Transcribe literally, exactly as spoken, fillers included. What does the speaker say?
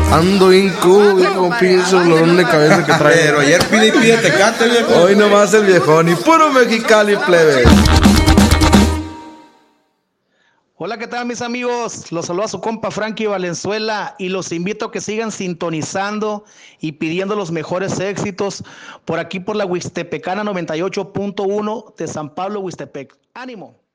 Ando en Cuba, viejo, pienso el dolor de cabeza que trae. Pero ayer pide y pide Tecate, viejo. Hoy nomás el viejón y puro Mexicali, plebe. Hola, ¿qué tal, mis amigos? Los saluda su compa Frankie Valenzuela y los invito a que sigan sintonizando y pidiendo los mejores éxitos por aquí por la Huixtepecana noventa y ocho punto uno de San Pablo, Huixtepec. ¡Ánimo!